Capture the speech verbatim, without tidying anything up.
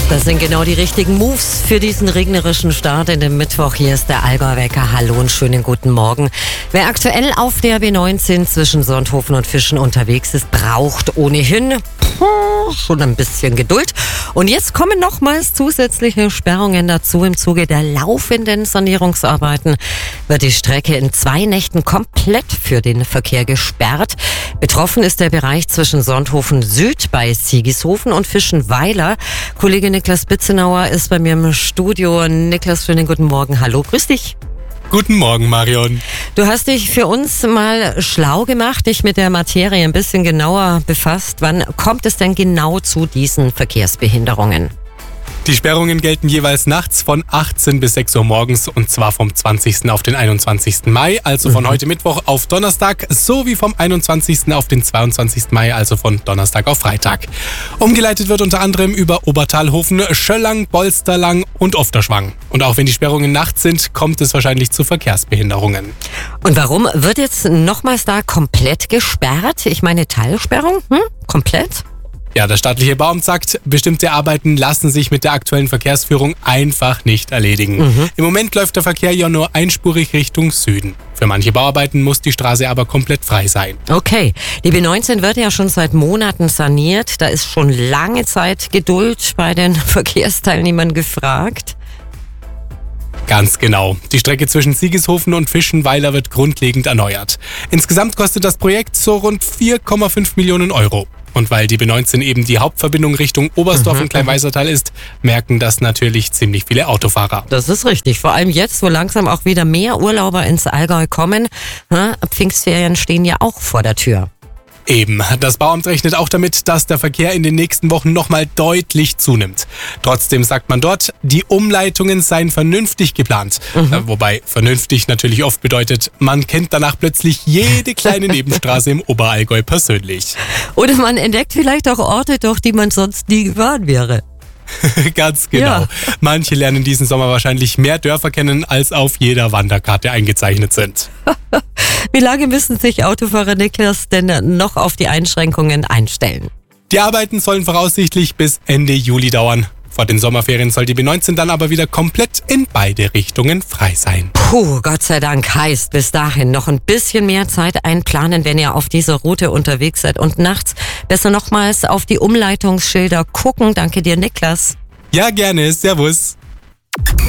Das sind genau die richtigen Moves für diesen regnerischen Start in den Mittwoch. Hier ist der Allgäu-Wecker. Hallo und schönen guten Morgen. Wer aktuell auf der B neunzehn zwischen Sonthofen und Fischen unterwegs ist, braucht ohnehin schon ein bisschen Geduld. Und jetzt kommen nochmals zusätzliche Sperrungen dazu. Im Zuge der laufenden Sanierungsarbeiten wird die Strecke in zwei Nächten komplett für den Verkehr gesperrt. Betroffen ist der Bereich zwischen Sonthofen Süd bei Siegishofen und Fischenweiler. Kollege Niklas Bitzenauer ist bei mir im Studio. Niklas, schönen guten Morgen. Hallo, grüß dich. Guten Morgen, Marion. Du hast dich für uns mal schlau gemacht, dich mit der Materie ein bisschen genauer befasst. Wann kommt es denn genau zu diesen Verkehrsbehinderungen? Die Sperrungen gelten jeweils nachts von achtzehn bis sechs Uhr morgens und zwar vom zwanzigsten auf den einundzwanzigsten Mai, also von mhm. heute Mittwoch auf Donnerstag, sowie vom einundzwanzigsten auf den zweiundzwanzigsten Mai, also von Donnerstag auf Freitag. Umgeleitet wird unter anderem über Obertalhofen, Schöllang, Bolsterlang und Ofterschwang. Und auch wenn die Sperrungen nachts sind, kommt es wahrscheinlich zu Verkehrsbehinderungen. Und warum wird jetzt nochmals da komplett gesperrt? Ich meine Teilsperrung? Hm? Komplett? Ja, das staatliche Bauamt sagt, bestimmte Arbeiten lassen sich mit der aktuellen Verkehrsführung einfach nicht erledigen. Mhm. Im Moment läuft der Verkehr ja nur einspurig Richtung Süden. Für manche Bauarbeiten muss die Straße aber komplett frei sein. Okay, die B neunzehn wird ja schon seit Monaten saniert. Da ist schon lange Zeit Geduld bei den Verkehrsteilnehmern gefragt. Ganz genau. Die Strecke zwischen Siegishofen und Fischenweiler wird grundlegend erneuert. Insgesamt kostet das Projekt so rund vier Komma fünf Millionen Euro. Und weil die B neunzehn eben die Hauptverbindung Richtung Oberstdorf mhm. und Kleinweisertal ist, merken das natürlich ziemlich viele Autofahrer. Das ist richtig. Vor allem jetzt, wo langsam auch wieder mehr Urlauber ins Allgäu kommen. Pfingstferien stehen ja auch vor der Tür. Eben. Das Bauamt rechnet auch damit, dass der Verkehr in den nächsten Wochen nochmal deutlich zunimmt. Trotzdem sagt man dort, die Umleitungen seien vernünftig geplant. Mhm. Äh, wobei vernünftig natürlich oft bedeutet, man kennt danach plötzlich jede kleine Nebenstraße im Oberallgäu persönlich. Oder man entdeckt vielleicht auch Orte, durch die man sonst nie gefahren wäre. Ganz genau. Ja. Manche lernen diesen Sommer wahrscheinlich mehr Dörfer kennen, als auf jeder Wanderkarte eingezeichnet sind. Wie lange müssen sich Autofahrer, Niklas, denn noch auf die Einschränkungen einstellen? Die Arbeiten sollen voraussichtlich bis Ende Juli dauern. Vor den Sommerferien soll die B neunzehn dann aber wieder komplett in beide Richtungen frei sein. Puh, Gott sei Dank, heißt bis dahin noch ein bisschen mehr Zeit einplanen, wenn ihr auf dieser Route unterwegs seid. Und nachts besser nochmals auf die Umleitungsschilder gucken. Danke dir, Niklas. Ja, gerne. Servus.